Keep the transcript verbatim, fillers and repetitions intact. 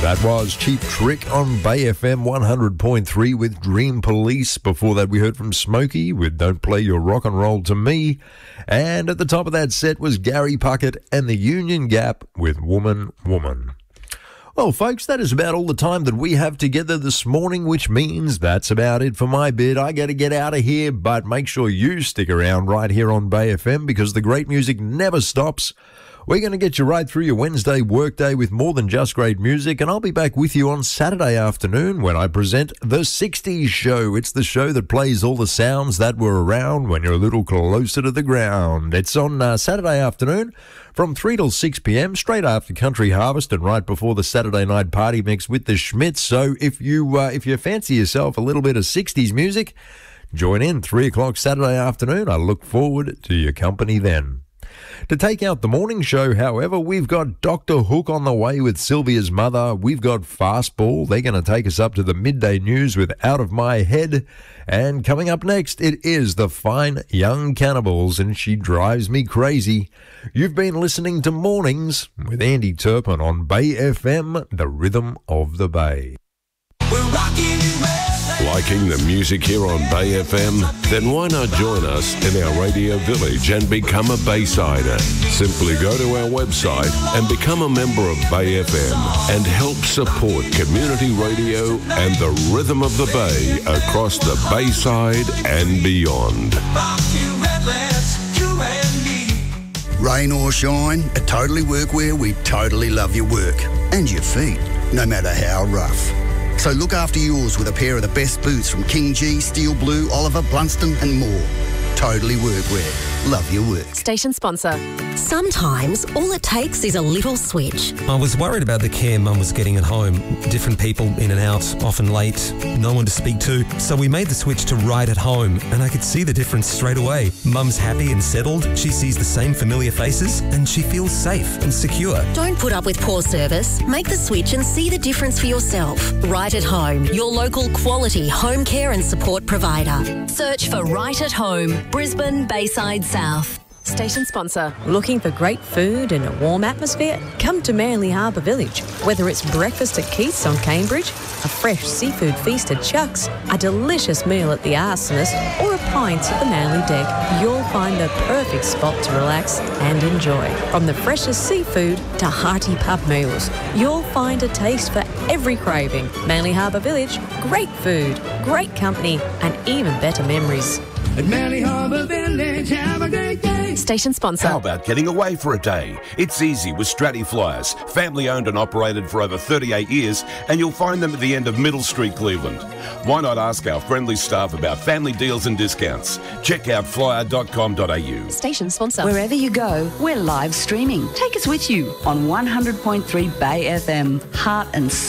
That was Cheap Trick on Bay F M one hundred point three with Dream Police. Before that, we heard from Smokey with Don't Play Your Rock and Roll to Me. And at the top of that set was Gary Puckett and the Union Gap with Woman, Woman. Well, folks, that is about all the time that we have together this morning, which means that's about it for my bit. I got to get out of here, but make sure you stick around right here on Bay F M because the great music never stops. We're going to get you right through your Wednesday workday with more than just great music, and I'll be back with you on Saturday afternoon when I present The sixties Show. It's the show that plays all the sounds that were around when you're a little closer to the ground. It's on uh, Saturday afternoon from three till six p.m, straight after Country Harvest and right before the Saturday night party mix with the Schmitz. So if you, uh, if you fancy yourself a little bit of sixties music, join in three o'clock Saturday afternoon. I look forward to your company then. To take out the morning show, however, we've got Doctor Hook on the way with Sylvia's mother. We've got Fastball. They're going to take us up to the midday news with Out of My Head. And coming up next, it is the Fine Young Cannibals, and She Drives Me Crazy. You've been listening to Mornings with Andy Turpin on Bay F M, the rhythm of the Bay. We're rocking Liking the music here on Bay F M? Then why not join us in our radio village and become a Baysider? Simply go to our website and become a member of Bay F M and help support community radio and the rhythm of the Bay across the Bayside and beyond. Rain or shine, at Totally Workwear, we totally love your work and your feet, no matter how rough. So look after yours with a pair of the best boots from King G, Steel Blue, Oliver, Blunston and more. Totally Workwear. Love your work. Station sponsor. Sometimes all it takes is a little switch. I was worried about the care Mum was getting at home. Different people in and out, often late, no one to speak to. So we made the switch to Right at Home, and I could see the difference straight away. Mum's happy and settled, she sees the same familiar faces, and she feels safe and secure. Don't put up with poor service. Make the switch and see the difference for yourself. Right at Home, your local quality home care and support provider. Search for Right at Home, Brisbane, Bayside South. Station sponsor. Looking for great food and a warm atmosphere? Come to Manly Harbour Village. Whether it's breakfast at Keith's on Cambridge, a fresh seafood feast at Chuck's, a delicious meal at the Arsonist, or a pint at the Manly Deck, you'll find the perfect spot to relax and enjoy. From the freshest seafood to hearty pub meals, you'll find a taste for every craving. Manly Harbour Village, great food, great company, and even better memories. At Manly Harbour Village, have a great day. Station sponsor. How about getting away for a day? It's easy with Stratty Flyers, family owned and operated for over thirty-eight years, and you'll find them at the end of Middle Street, Cleveland. Why not ask our friendly staff about family deals and discounts? Check out flyer dot com dot a u. Station sponsor. Wherever you go, we're live streaming. Take us with you on one hundred point three Bay F M, Heart and